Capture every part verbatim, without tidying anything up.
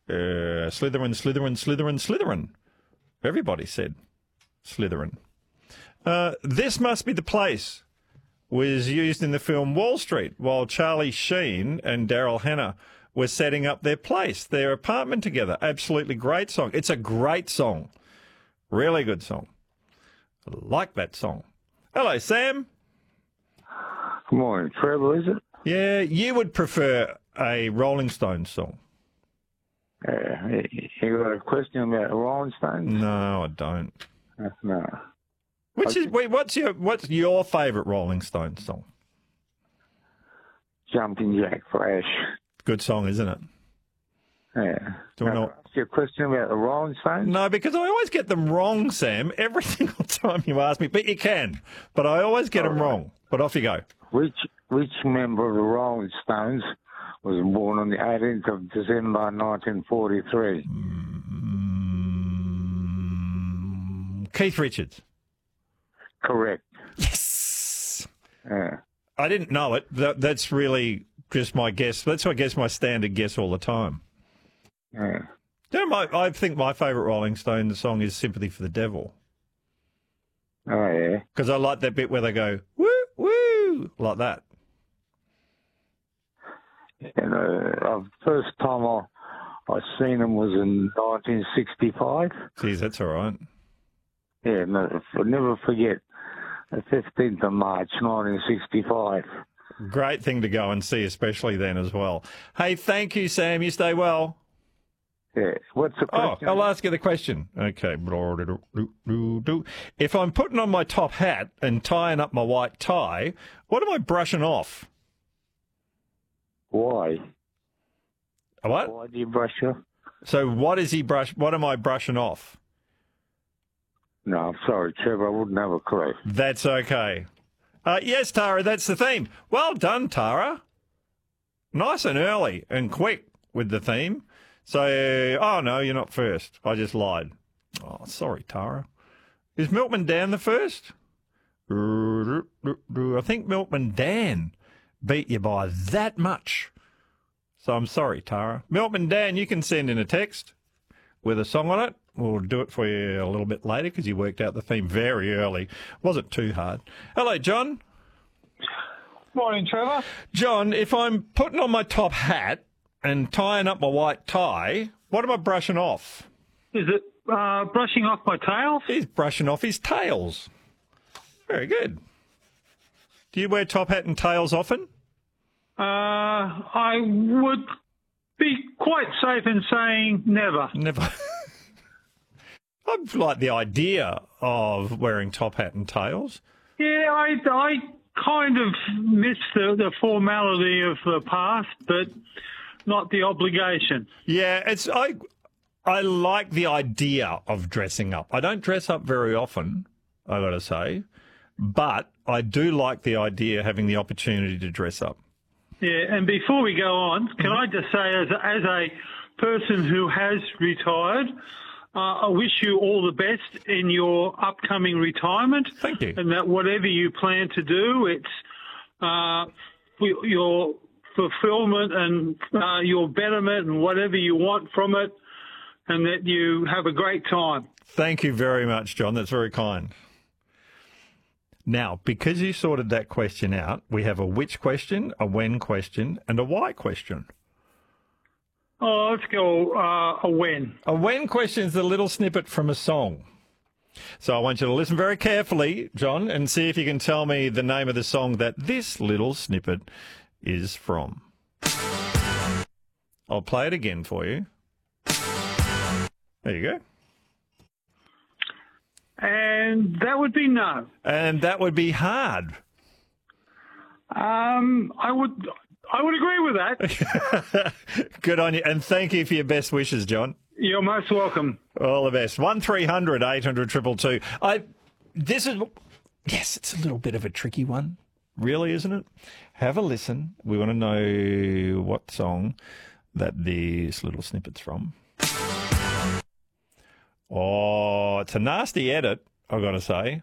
Uh, Slytherin, Slytherin, Slytherin, Slytherin. Everybody said Slytherin. Uh, This Must Be the Place was used in the film Wall Street while Charlie Sheen and Daryl Hannah were setting up their place, their apartment together. Absolutely great song. It's a great song. Really good song. I like that song. Hello, Sam. Good morning, Trevor, is it? Yeah, you would prefer a Rolling Stones song. Uh, you got a question about the Rolling Stones? No, I don't. Uh, no. Which is Okay. wait, what's your what's your favourite Rolling Stones song? Jumping Jack Flash. Good song, isn't it? Yeah. Do you Now, know- ask you a question about the Rolling Stones? No, because I always get them wrong, Sam. Every single time you ask me, but you can. But I always get them wrong. But off you go. Which which member of the Rolling Stones was born on the eighteenth of December nineteen forty-three? Mm, Keith Richards. Correct. Yes. Yeah. I didn't know it. That, that's really just my guess. That's, I guess, my standard guess all the time. Yeah. You know, my, I think my favourite Rolling Stones song is Sympathy for the Devil. Oh, yeah. Because I like that bit where they go, woo, woo, like that. And uh, the first time I I seen them was in nineteen sixty-five. Geez, that's all right. Yeah, no, I'll never forget the fifteenth of March, nineteen sixty-five. Great thing to go and see, especially then as well. Hey, thank you, Sam. You stay well. Yeah. What's the Oh, question? I'll ask you the question. Okay. If I'm putting on my top hat and tying up my white tie, what am I brushing off? Why? What? Why do you brush your... So what is he brush? What am I brushing off? No, I'm sorry, Trevor, I wouldn't have a clue. That's okay. Uh, yes, Tara, that's the theme. Well done, Tara. Nice and early and quick with the theme. So, oh, no, you're not first. I just lied. Oh, sorry, Tara. Is Milkman Dan the first? I think Milkman Dan beat you by that much. So I'm sorry, Tara. Milkman Dan, you can send in a text with a song on it. We'll do it for you a little bit later because you worked out the theme very early. Wasn't too hard. Hello, John. Morning, Trevor. John, if I'm putting on my top hat and tying up my white tie, what am I brushing off? Is it uh, brushing off my tails? He's brushing off his tails. Very good. Do you wear top hat and tails often? Uh, I would be quite safe in saying never. Never. I like the idea of wearing top hat and tails. Yeah, I, I kind of miss the, the formality of the past, but not the obligation. Yeah, it's I. I like the idea of dressing up. I don't dress up very often, I got to say, but I do like the idea of having the opportunity to dress up. Yeah, and before we go on, can I just say, as a, as a person who has retired, uh, I wish you all the best in your upcoming retirement. Thank you. And that whatever you plan to do, it's uh, for your fulfillment and uh, your betterment and whatever you want from it, and that you have a great time. Thank you very much, John. That's very kind. Now, because you sorted that question out, we have a which question, a when question, and a why question. Oh, let's go uh, a when. A when question is the little snippet from a song. So I want you to listen very carefully, John, and see if you can tell me the name of the song that this little snippet is from. I'll play it again for you. There you go. And that would be no. And that would be hard. Um, I would, I would agree with that. Good on you. And thank you for your best wishes, John. You're most welcome. All the best. one three hundred eight hundred two two two. I, this is, yes, it's a little bit of a tricky one. Really, isn't it? Have a listen. We want to know what song that this little snippet's from. Oh, it's a nasty edit, I've got to say.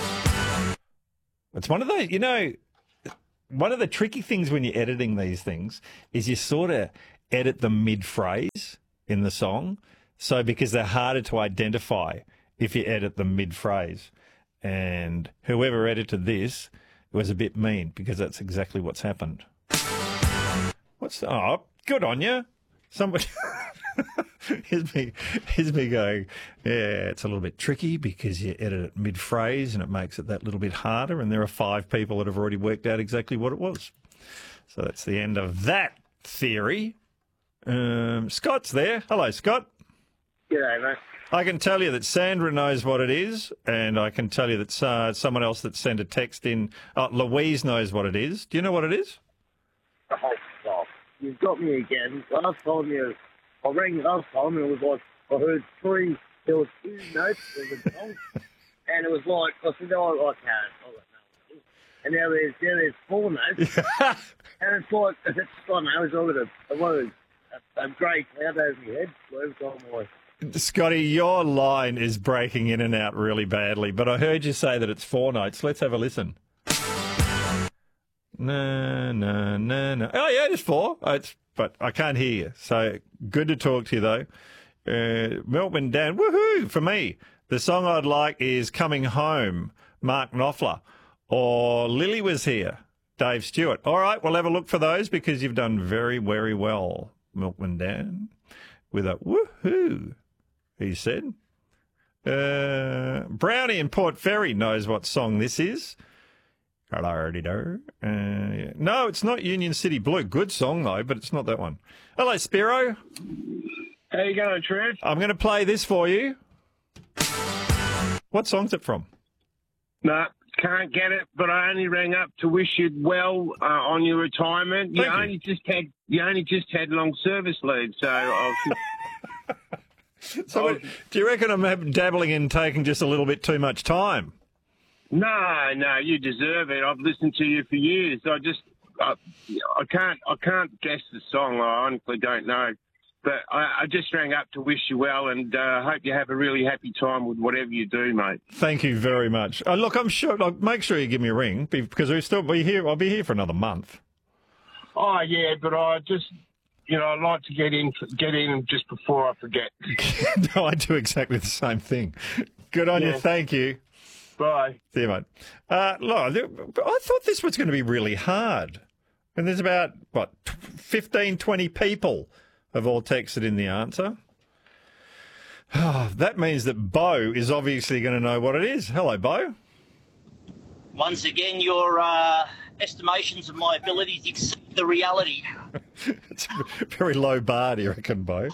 It's one of those, you know, one of the tricky things when you're editing these things is you sort of edit them mid-phrase. in the song. So because they're harder to identify if you edit them mid-phrase. And whoever edited this was a bit mean because that's exactly what's happened. What's the, oh, good on you. Somebody here's me here's me going, yeah, it's a little bit tricky because you edit it mid-phrase and it makes it that little bit harder, and there are five people that have already worked out exactly what it was. So that's the end of that theory. Um, Scott's there. Hello, Scott. G'day, mate. I can tell you that Sandra knows what it is, and I can tell you that uh, someone else that sent a text in, uh, Louise knows what it is. Do you know what it is? Oh, stop. You've got me again. Last time you, I rang last time and it was like, I heard three, there was two notes in the song, and it was like, I said, oh, I can't. I don't know. And now there's, now there's four notes, and it's like, it's, I don't know, it's all a, a, a, a grey cloud over my head. Every time I... Scotty, your line is breaking in and out really badly, but I heard you say that it's four notes. Let's have a listen. No, no, no, no. Oh, yeah, it is four. Oh, it's, but I can't hear you. So good to talk to you, though. Uh, Melbourne Dan, woohoo, for me. The song I'd like is Coming Home, Mark Knopfler. Or Lily Was Here, Dave Stewart. All right, we'll have a look for those because you've done very, very well, Milkman Dan, with a woohoo, he said. Uh, Brownie in Port Fairy knows what song this is. Hello-de-do. Uh, yeah. No, it's not Union City Blue. Good song, though, but it's not that one. Hello, Spiro. How you going, Trev? I'm going to play this for you. What song's it from? No, can't get it, but I only rang up to wish you well uh, on your retirement. You Thank you. only just had you only just had long service leave, so I was So, do you reckon I'm dabbling in taking just a little bit too much time? No, no, you deserve it. I've listened to you for years. I just, I, I can't, I can't guess the song. I honestly don't know. But I, I just rang up to wish you well, and uh, hope you have a really happy time with whatever you do, mate. Thank you very much. Uh, look, I'm sure. Like, make sure you give me a ring because we still be here. I'll be here for another month. Oh yeah, but I just, you know, I'd like to get in, get in just before I forget. No, I do exactly the same thing. Good on Yeah. you. Thank you. Bye. See you, mate. Uh, look, I thought this was going to be really hard. And there's about, what, fifteen, twenty people have all texted in the answer. Oh, that means that Bo is obviously going to know what it is. Hello, Bo. Once again, your uh, estimations of my abilities exceed the reality. It's a very low bar, do you reckon, Bo?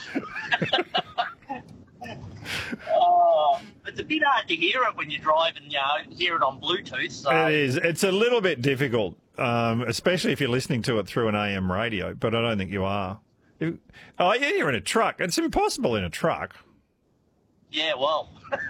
Oh, it's a bit hard to hear it when you drive and you know, hear it on Bluetooth. So. It is. It's a little bit difficult, um, especially if you're listening to it through an A M radio, but I don't think you are. You, oh, yeah, you're in a truck. It's impossible in a truck. Yeah, well.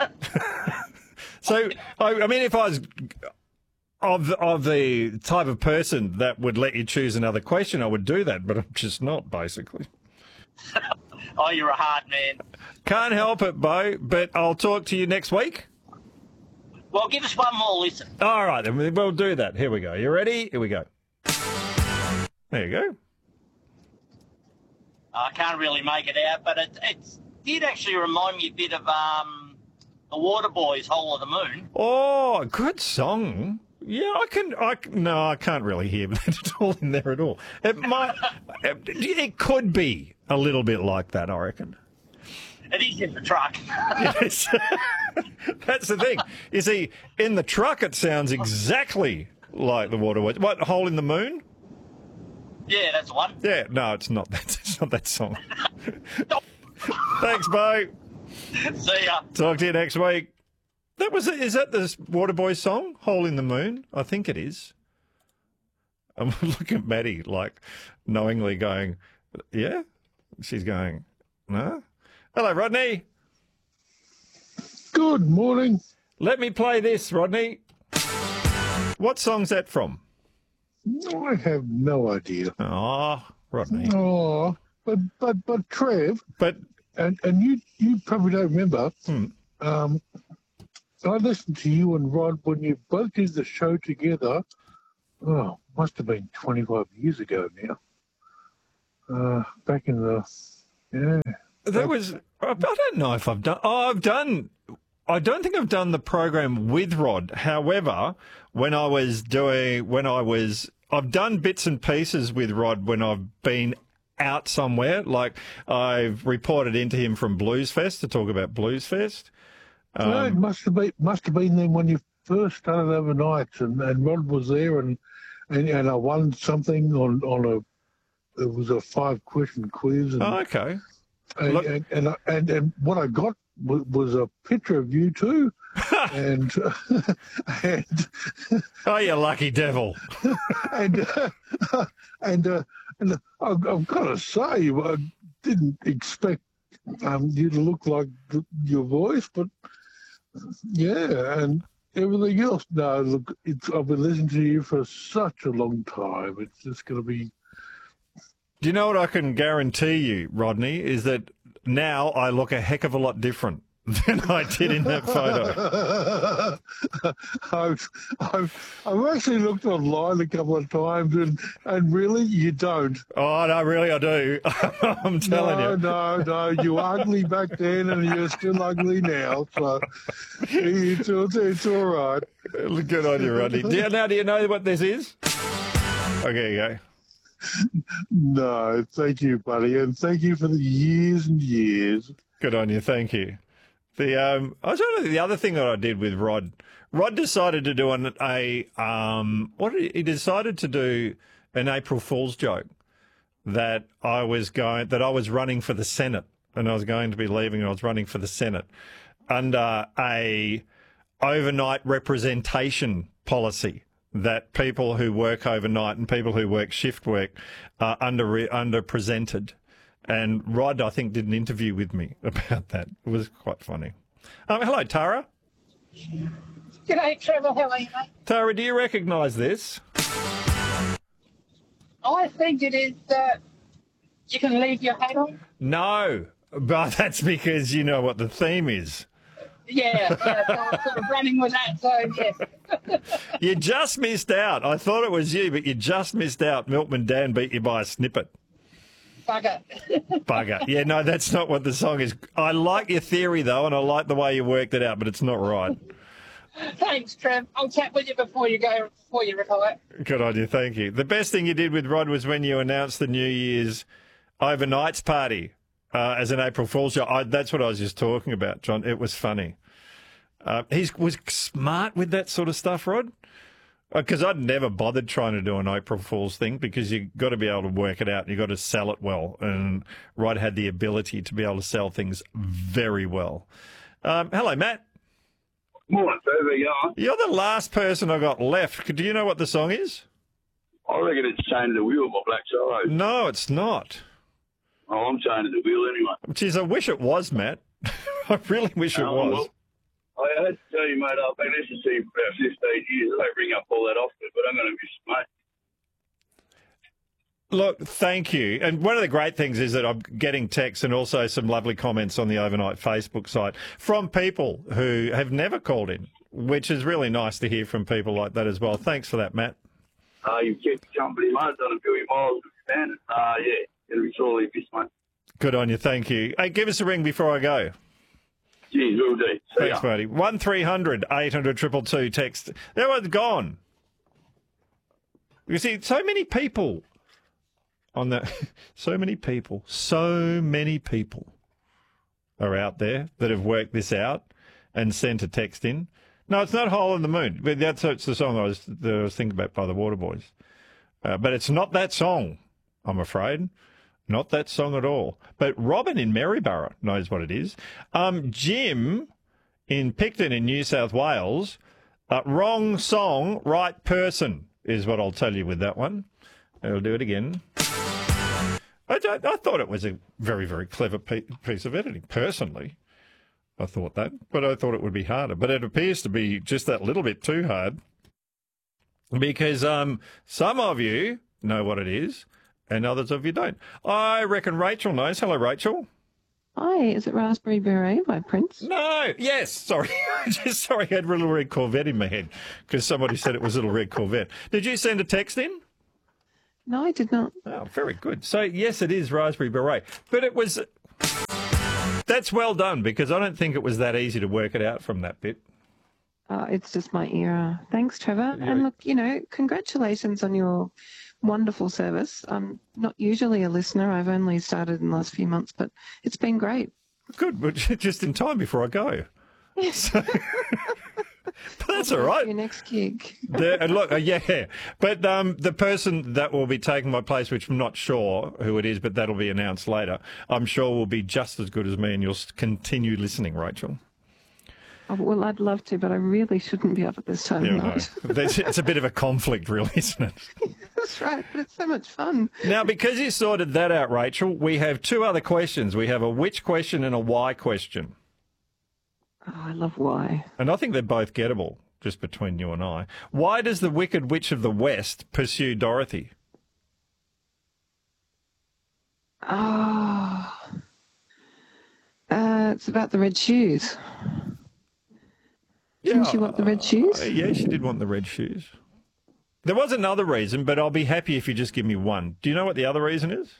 So, I, I mean, if I was of, of the type of person that would let you choose another question, I would do that, but I'm just not, basically. Oh, you're a hard man. Can't help it, Bo, but I'll talk to you next week. Well, give us one more listen. All right, then we'll do that. Here we go. You ready? Here we go. There you go. I can't really make it out, but it, it did actually remind me a bit of um, the Waterboys' Whole of the Moon. Oh, good song. Yeah, I can. I can- no, I can't really hear that at all in there at all. It might. It, it could be a little bit like that, I reckon. It is in the truck. Yes. That's the thing. You see, in the truck, it sounds exactly like the Waterboys. What, Hole in the Moon? Yeah, that's the one. Yeah, no, it's not that. It's not that song. Thanks, Bo. See ya. Talk to you next week. That was it. Is that the Waterboys song, Hole in the Moon? I think it is. I'm looking at Maddie, like, knowingly going, yeah? She's going, no? Hello, Rodney. Good morning. Let me play this, Rodney. What song's that from? I have no idea. Oh, Rodney. Oh, but but but Trev, But, and and you you probably don't remember. Hmm. Um, I listened to you and Rod when you both did the show together. Oh, must have been twenty-five years ago now. Uh, back in the yeah. there was. I don't know if I've done. Oh, I've done. I don't think I've done the program with Rod. However, when I was doing, when I was, I've done bits and pieces with Rod when I've been out somewhere. Like I've reported into him from Blues Fest to talk about Blues Fest. Um, no, it must have been must have been then when you first started overnights, and, and Rod was there, and, and and I won something on on a it was a five question quiz. And, oh, okay. And Look- and, and, and and what I got was, was a picture of you two, and and Oh, you lucky devil. and uh, and uh, and I've, I've got to say, I didn't expect um, you to look like the, your voice, but yeah, and everything else. No, look, it's, I've been listening to you for such a long time. It's just going to be. Do you know what I can guarantee you, Rodney, is that now I look a heck of a lot different than I did in that photo. I've, I've, I've actually looked online a couple of times, and, and really, you don't. Oh, no, really, I do. I'm telling no, you. No, no, you were ugly back then, and you're still ugly now. So it's, it's, it's all right. Good on you, Rodney. Do you, now, do you know what this is? Okay, you go. No, thank you, buddy, and thank you for the years and years. Good on you. Thank you. The um, I was trying to the other thing that I did with Rod. Rod decided to do an, a um, what did he, he decided to do an April Fool's joke that I was going that I was running for the Senate and I was going to be leaving and I was running for the Senate under a overnight representation policy that people who work overnight and people who work shift work are under underrepresented. And Rod, I think, did an interview with me about that. It was quite funny. Um, hello, Tara. G'day, Trevor. How are you, mate? Tara, do you recognise this? I think it is uh, you can leave your hat on. No, but that's because you know what the theme is. Yeah, yeah, so I'm sort of running with that, so yes. You just missed out. I thought it was you, but you just missed out. Milkman Dan beat you by a snippet. Bugger. Bugger. Yeah, no, that's not what the song is. I like your theory, though, and I like the way you worked it out, but it's not right. Thanks, Trev. I'll chat with you before you go, before you retire. Good on you. Thank you. The best thing you did with Rod was when you announced the New Year's overnights party uh, as an April Fool's joke. I, that's what I was just talking about, John. It was funny. Uh, he was smart with that sort of stuff, Rod. Because I'd never bothered trying to do an April Fool's thing because you've got to be able to work it out and you've got to sell it well. And Rod had the ability to be able to sell things very well. Um, hello, Matt. Morning, Trevor. How you going? You're the last person I got left. Do you know what the song is? I reckon it's Chain to the Wheel by Black Sorrow. No, it's not. Oh, I'm Chain to the Wheel anyway. Jeez, I wish it was, Matt. I really wish it Um, was. well, I had to tell you, mate, I've been listening to you for about fifteen years. I don't bring up all that often, but I'm going to miss you, mate. Look, thank you. And one of the great things is that I'm getting texts and also some lovely comments on the Overnight Facebook site from people who have never called in, which is really nice to hear from people like that as well. Thanks for that, Matt. Uh, you've kept company, mate. Done a billion miles with your band. Uh, yeah, going to be sorely missed, mate. Good on you. Thank you. Hey, give us a ring before I go. Geez, will do. See Thanks, ya. buddy. one three hundred eight hundred two two two text. That one's gone. You see, so many people on the, so many people, so many people are out there that have worked this out and sent a text in. No, it's not Hole in the Moon. But that's it's the song I was, that I was thinking about by the Waterboys. Uh, but it's not that song, I'm afraid. Not that song at all. But Robin in Maryborough knows what it is. Um, Jim in Picton in New South Wales, uh, wrong song, right person is what I'll tell you with that one. I'll do it again. I, don't, I thought it was a very, very clever piece of editing, personally. I thought that, but I thought it would be harder. But it appears to be just that little bit too hard because um, some of you know what it is and others of you don't. I reckon Rachel knows. Hello, Rachel. Hi, is it Raspberry Beret by Prince? No, yes, sorry. Just sorry, I had a Little Red Corvette in my head because somebody said it was Little Red Corvette. Did you send a text in? No, I did not. Oh, very good. So, yes, it is Raspberry Beret. But it was... That's well done, because I don't think it was that easy to work it out from that bit. Uh, it's just my era. Thanks, Trevor. Yeah. And look, you know, congratulations on your wonderful service. I'm not usually a listener. I've only started in the last few months, but it's been great. Good, but just in time before I go. So, but that's all right. Your next gig. The, and look, uh, yeah, but um, the person that will be taking my place, which I'm not sure who it is, but that'll be announced later, I'm sure will be just as good as me, and you'll s- continue listening, Rachel. Oh, well, I'd love to, but I really shouldn't be up at this time Yeah, of no. night. There's- It's a bit of a conflict, really, isn't it? That's right, but it's so much fun. Now, because you sorted that out, Rachel, we have two other questions. We have a which question and a why question. Oh, I love why. And I think they're both gettable, just between you and I. Why does the Wicked Witch of the West pursue Dorothy? Oh, uh, it's about the red shoes. Didn't she want the red shoes? Uh, yeah, she did want the red shoes. There was another reason, but I'll be happy if you just give me one. Do you know what the other reason is?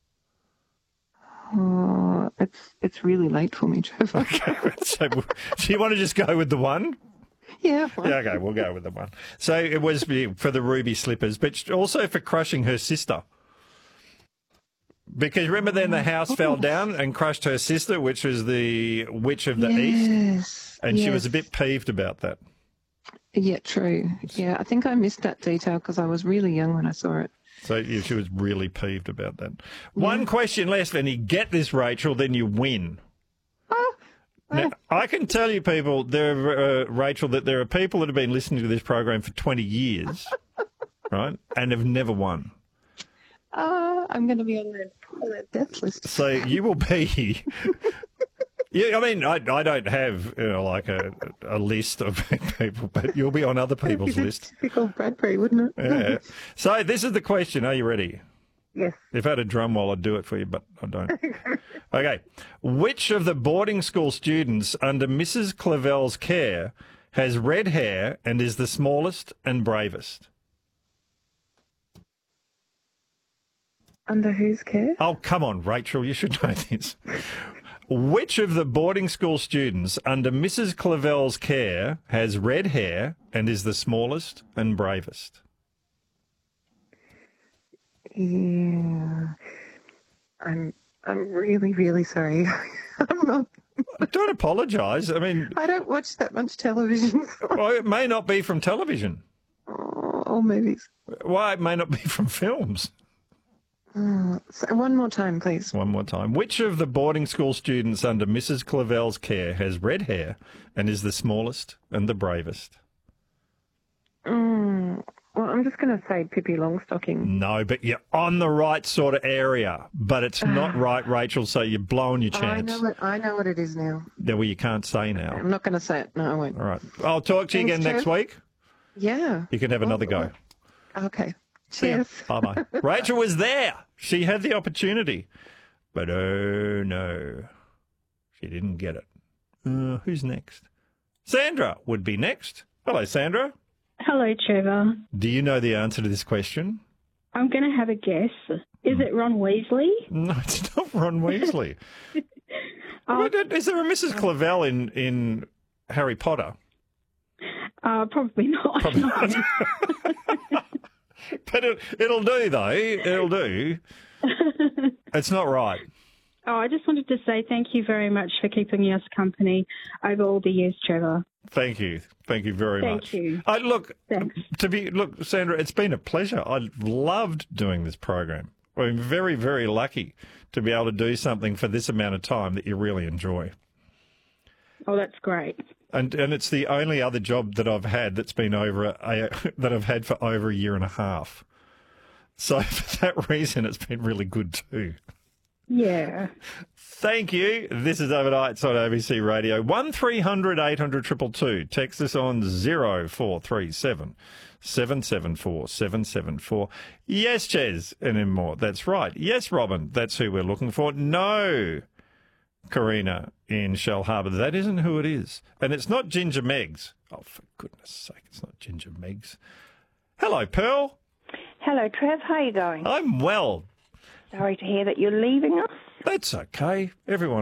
Oh, it's it's really late for me, Trevor. Okay, so do you want to just go with the one? Yeah, fine. Yeah, okay, we'll go with the one. So it was for the ruby slippers, but also for crushing her sister. Because remember then the house fell down and crushed her sister, which was the Witch of the East? Yes. And she yes. was a bit peeved about that. Yeah, true. Yeah, I think I missed that detail because I was really young when I saw it. So yeah, she was really peeved about that. One question less, and you get this, Rachel, then you win. Oh, Now, I can tell you, people, there, uh, Rachel, that there are people that have been listening to this program for twenty years, right, and have never won. uh, I'm going to be on their, on their death list. So you will be. Yeah, I mean, I, I don't have you know, like a, a list of people, but you'll be on other people's list. Typical Bradbury, wouldn't it? Yeah. So this is the question. Are you ready? Yes. If I had a drum roll, I'd do it for you, but I don't. Okay. Which of the boarding school students under Missus Clavel's care has red hair and is the smallest and bravest? Under whose care? Oh, come on, Rachel, you should know this. Which of the boarding school students under Missus Clavel's care has red hair and is the smallest and bravest? Yeah. I'm I'm really, really sorry. I'm not. Don't apologise. I mean, I don't watch that much television. well, it may not be from television. or, or movies. Why, it may not be from films. Oh, so one more time, please. One more time. Which of the boarding school students under Missus Clavel's care has red hair and is the smallest and the bravest? Mm, well, I'm just going to say Pippi Longstocking. No, but you're on the right sort of area. But it's not right, Rachel, so you're blowing your I chance. know what I know what it is now. Yeah, well, you can't say now. I'm not going to say it. No, I won't. All right. I'll talk to you Thanks, again next Trev. week. Yeah. You can have another go. Okay. Cheers. Bye-bye. Rachel was there. She had the opportunity. But oh, no. She didn't get it. Uh, who's next? Sandra would be next. Hello, Sandra. Hello, Trevor. Do you know the answer to this question? I'm going to have a guess. Is it Ron Weasley? No, it's not Ron Weasley. Oh. Is there a Missus Clavel in, in Harry Potter? Uh, probably not. Probably not. But it, it'll do, though. It'll do. It's not right. Oh, I just wanted to say thank you very much for keeping us company over all the years, Trevor. Thank you. Thank you very Thank much. you. Uh, look, Thanks. to be look, Sandra, it's been a pleasure. I loved doing this program. I'm very, very lucky to be able to do something for this amount of time that you really enjoy. Oh, that's great. And and it's the only other job that I've had that's been over a, a, that I've had for over a year and a half. So for that reason, it's been really good too. Yeah. Thank you. This is Overnights on A B C Radio. one three hundred eight hundred two two two. Text us on zero four three seven seven seven four seven seven four. Yes, Ches, and then more. That's right. Yes, Robin, that's who we're looking for. No, Karina in Shell Harbour. That isn't who it is. And it's not Ginger Meggs. Oh, for goodness sake, it's not Ginger Meggs. Hello, Pearl. Hello, Trev. How are you going? I'm well. Sorry to hear that you're leaving us. That's okay. Everyone